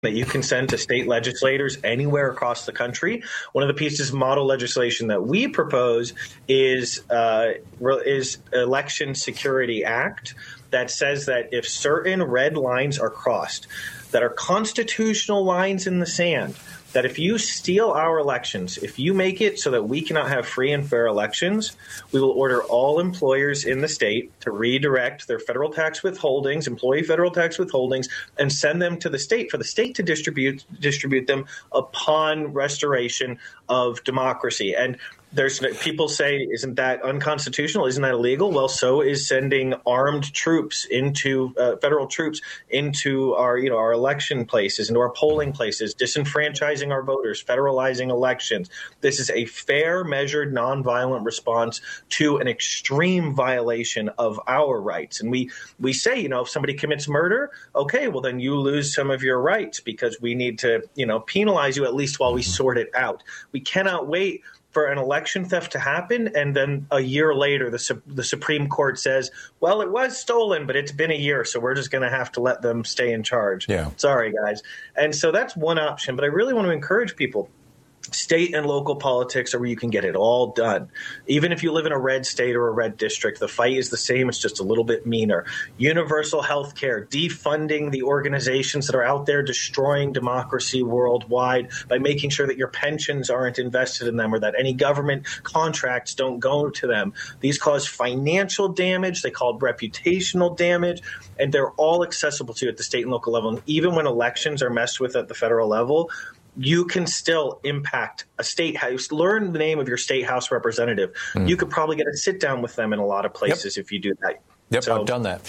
that you can send to state legislators anywhere across the country. One of the pieces of model legislation that we propose is Election Security Act that says that if certain red lines are crossed, that are constitutional lines in the sand, that if you steal our elections, if you make it so that we cannot have free and fair elections, we will order all employers in the state to redirect their federal tax withholdings, employee federal tax withholdings, and send them to the state for the state to distribute them upon restoration of democracy. And there's people say, isn't that unconstitutional? Isn't that illegal? Well, so is sending armed troops into federal troops into our election places, into our polling places, disenfranchising our voters, federalizing elections. This is a fair, measured, nonviolent response to an extreme violation of our rights. And we say, if somebody commits murder, okay, well, then you lose some of your rights because we need to, penalize you at least while we sort it out. We cannot wait for an election theft to happen, and then a year later, the Supreme Court says, well, it was stolen, but it's been a year, so we're just going to have to let them stay in charge. Yeah. Sorry, guys. And so that's one option, but I really want to encourage people. State and local politics are where you can get it all done. Even if you live in a red state or a red district, the fight is the same. It's just a little bit meaner. Universal health care, defunding the organizations that are out there destroying democracy worldwide by making sure that your pensions aren't invested in them or that any government contracts don't go to them. These cause financial damage. They call it reputational damage. And they're all accessible to you at the state and local level. And even when elections are messed with at the federal level, you can still impact a state house. Learn the name of your state house representative. You could probably get a sit down with them in a lot of places if you do that. Yep, so, I've done that.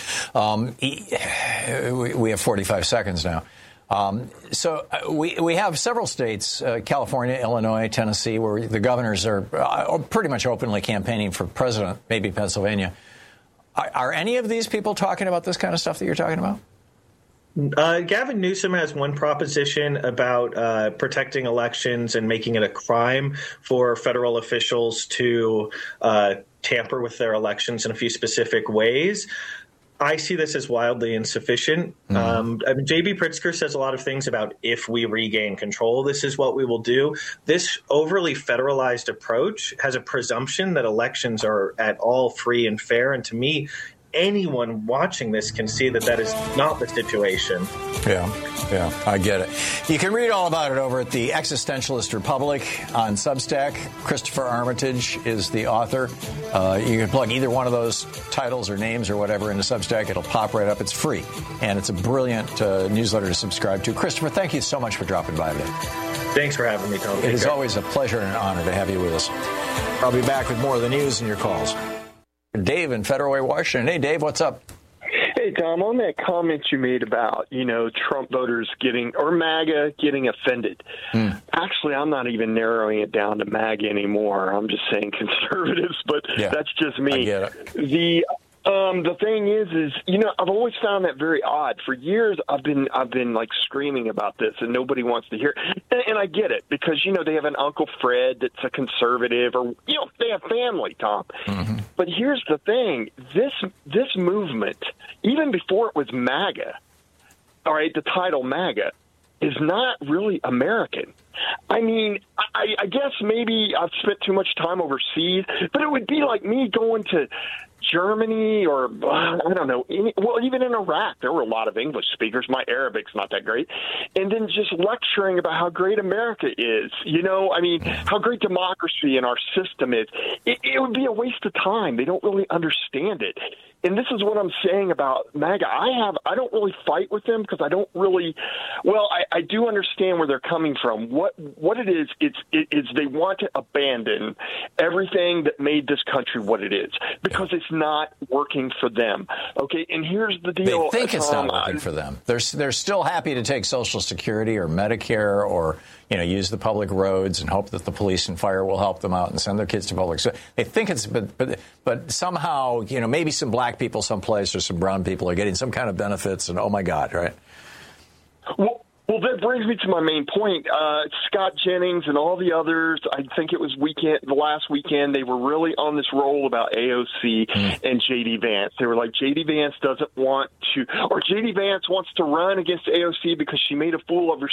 We have 45 seconds now. So we have several states, California, Illinois, Tennessee, where the governors are pretty much openly campaigning for president, maybe Pennsylvania. Are any of these people talking about this kind of stuff that you're talking about? Gavin Newsom has one proposition about protecting elections and making it a crime for federal officials to tamper with their elections in a few specific ways. I see this as wildly insufficient. J.B. Pritzker says a lot of things about if we regain control, this is what we will do. This overly federalized approach has a presumption that elections are at all free and fair. And to me, anyone watching this can see that that is not the situation. Yeah, I get it. You can read all about it over at the Existentialist Republic on Substack. Christopher Armitage is the author. You can plug either one of those titles or names or whatever into Substack. It'll pop right up. It's free, and it's a brilliant newsletter to subscribe to. Christopher, thank you so much for dropping by today. Thanks for having me, Tom. It is always a pleasure and an honor to have you with us. I'll be back with more of the news and your calls. Dave in Federal Way, Washington. Hey, Dave, what's up? Hey, Tom, on that comment you made about, Trump voters or MAGA getting offended. Actually, I'm not even narrowing it down to MAGA anymore. I'm just saying conservatives, but that's just me. I get it. The thing is, I've always found that very odd. For years, I've been like screaming about this, and nobody wants to hear. And I get it because they have an Uncle Fred that's a conservative, or they have family, Tom. Mm-hmm. But here's the thing: this movement, even before it was MAGA, all right, the title MAGA is not really American. I mean, I guess maybe I've spent too much time overseas, but it would be like me going to Germany or, I don't know, even in Iraq, there were a lot of English speakers. My Arabic's not that great. And then just lecturing about how great America is, how great democracy in our system is. It would be a waste of time. They don't really understand it. And this is what I'm saying about MAGA. I don't really fight with them because I don't really, I do understand where they're coming from. What it is, it's they want to abandon everything that made this country what it is because it's not working for them. Okay, and here's the deal. They think it's not working for them. They're still happy to take Social Security or Medicare or use the public roads and hope that the police and fire will help them out and send their kids to public. So they think it's, but somehow, maybe some black people someplace or some brown people are getting some kind of benefits and oh my God, right? Well, that brings me to my main point. Scott Jennings and all the others, I think it was the last weekend, they were really on this roll about AOC and J.D. Vance. They were like, J.D. Vance doesn't want to, or J.D. Vance wants to run against AOC because she made a fool of herself.